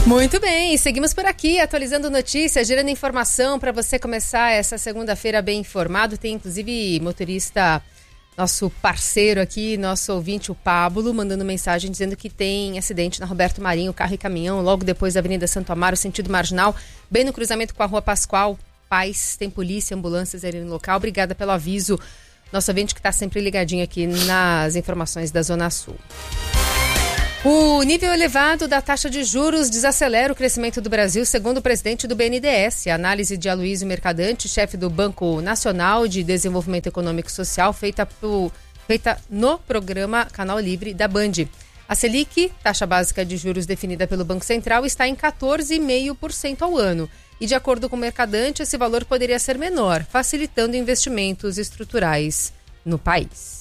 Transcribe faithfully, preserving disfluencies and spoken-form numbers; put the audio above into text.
Muito bem, seguimos por aqui, atualizando notícias, gerando informação para você começar essa segunda-feira bem informado. Tem inclusive motorista, nosso parceiro aqui, nosso ouvinte, o Pablo, mandando mensagem dizendo que tem acidente na Roberto Marinho, carro e caminhão, logo depois da Avenida Santo Amaro, sentido marginal, bem no cruzamento com a Rua Pascoal. Paz, tem polícia, ambulâncias ali no local. Obrigada pelo aviso. Nosso ouvinte que está sempre ligadinho aqui nas informações da Zona Sul. O nível elevado da taxa de juros desacelera o crescimento do Brasil, segundo o presidente do B N D E S. A análise de Aloysio Mercadante, chefe do Banco Nacional de Desenvolvimento Econômico e Social, feita, por, feita no programa Canal Livre da Band. A Selic, taxa básica de juros definida pelo Banco Central, está em quatorze vírgula cinco por cento ao ano. E, de acordo com o Mercadante, esse valor poderia ser menor, facilitando investimentos estruturais no país.